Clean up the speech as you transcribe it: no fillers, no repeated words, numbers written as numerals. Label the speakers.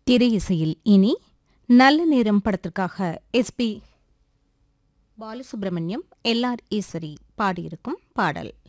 Speaker 1: திரை இசையில் இனி நல்ல நேரம் படத்திற்காக எஸ்பி பாலசுப்ரமணியம், எல்ஆர் ஈஸ்வரி பாடியிருக்கும் பாடல்.